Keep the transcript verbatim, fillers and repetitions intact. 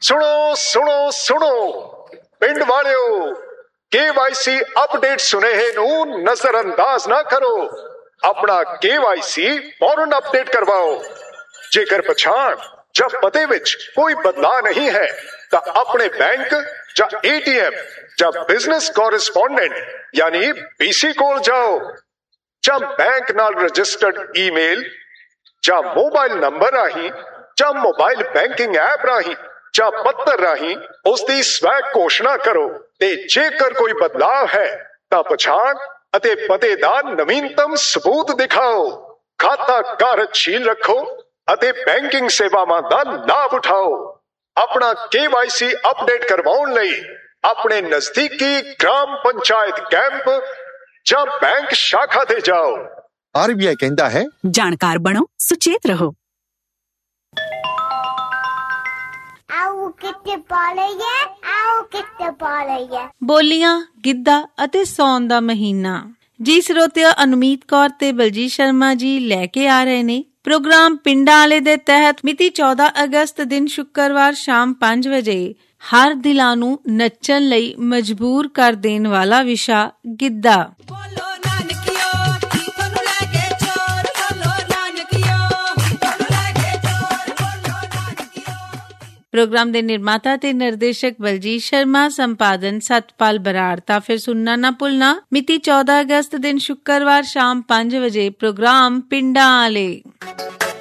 ਸੁਣੋ ਸੁਣੋ ਸੁਣੋ ਪਿੰਡ ਵਾਲਿਓ, ਕੇ ਵਾਈ ਸੀ ਅਪਡੇਟ ਸੁਨੇਹੇ ਨੂੰ ਨਜ਼ਰ ਅੰਦਾਜ਼ ਨਾ ਕਰੋ। ਆਪਣਾ ਕੇ ਵਾਈ ਸੀ ਫੌਰਨ ਅਪਡੇਟ ਕਰਵਾਓ। ਜੇਕਰ ਪਛਾਣ ਜਾਂ ਪਤੇ ਵਿੱਚ ਕੋਈ ਬਦਲਾਅ ਨਹੀਂ ਹੈ ਤਾਂ ਆਪਣੇ ਬੈਂਕ ਜਾਂ ਏ ਟੀ ਐਮ ਜਾਂ ਬਿਜ਼ਨਸ ਕੋਰਸਪੋਂਡੈਂਟ ਯਾਨੀ ਬੀ ਸੀ ਕੋਲ ਜਾਓ, ਜਾਂ ਬੈਂਕ ਨਾਲ ਰਜਿਸਟਰਡ ਈਮੇਲ ਜਾਂ ਮੋਬਾਈਲ ਨੰਬਰ ਰਾਹੀਂ ਜਾਂ ਮੋਬਾਈਲ ਬੈਂਕਿੰਗ ਐਪ ਰਾਹੀਂ ਜਾਂ ਪੱਤਰ ਰਾਹੀਂ ਉਸ ਦੀ ਸਵੈ ਘੋਸ਼ਣਾ ਕਰੋ। ਤੇ ਜੇਕਰ ਕੋਈ ਬਦਲਾਅ ਹੈ ਤਾਂ ਪਛਾਣ ਅਤੇ ਪਤੇ ਦਾ ਨਵੀਨਤਮ ਸਬੂਤ ਦਿਖਾਓ। ਖਾਤਾ ਕਾਰਜਸ਼ੀਲ ਰੱਖੋ ਅਤੇ ਬੈਂਕਿੰਗ ਸੇਵਾਵਾਂ ਦਾ ਲਾਭ ਉਠਾਓ। ਆਪਣਾ ਕੇ ਵਾਈ ਸੀ ਅਪਡੇਟ ਕਰਵਾਉਣ ਲਈ ਆਪਣੇ ਨਜ਼ਦੀਕੀ ਗ੍ਰਾਮ ਪੰਚਾਇਤ ਕੈਂਪ ਜਾਂ ਬੈਂਕ ਸ਼ਾਖਾ ਤੇ ਜਾਓ। ਆਰ ਬੀ ਆਈ ਕਹਿੰਦਾ ਹੈ, ਜਾਣਕਾਰ ਬਣੋ, ਸੁਚੇਤ ਰਹੋ। ਆਓ ਕਿੱਥੇ ਪਾ ਲਈਏ, ਆਓ ਕਿੱਥੇ ਪਾ ਲਈਏ। ਬੋਲੀਆਂ, ਗਿੱਧਾ ਅਤੇ ਸੌਣ ਦਾ ਮਹੀਨਾ। ਜੀ ਸਰੋਤਿਆ, ਅਨੁਮੀਤ ਕੌਰ ਤੇ ਬਲਜੀਤ ਸ਼ਰਮਾ ਜੀ ਲੈ ਕੇ ਆ ਰਹੇ ਨੇ ਪ੍ਰੋਗਰਾਮ ਪਿੰਡਾਂ ਵਾਲੇ ਦੇ ਤਹਿਤ ਮਿਤੀ ਚੌਦਾਂ ਅਗਸਤ ਦਿਨ ਸ਼ੁੱਕਰਵਾਰ ਸ਼ਾਮ ਪੰਜ ਵਜੇ ਹਰ ਦਿਲਾਂ ਨੂੰ ਨੱਚਣ ਲਈ ਮਜਬੂਰ ਕਰ ਦੇਣ ਵਾਲਾ ਵਿਸ਼ਾ ਗਿੱਧਾ। ਪ੍ਰੋਗਰਾਮ ਦੇ ਨਿਰਮਾਤਾ ਤੇ ਨਿਰਦੇਸ਼ਕ ਬਲਜੀਤ ਸ਼ਰਮਾ, ਸੰਪਾਦਨ ਸਤਪਾਲ ਬਰਾੜ। ਤਾਂ ਫਿਰ ਸੁਣਨਾ ਨਾ ਭੁੱਲਣਾ ਮਿਤੀ ਚੌਦਾਂ ਅਗਸਤ ਦਿਨ ਸ਼ੁੱਕਰਵਾਰ ਸ਼ਾਮ ਪੰਜ ਵਜੇ ਪ੍ਰੋਗਰਾਮ ਪਿੰਡਾਂ ਵਾਲੇ।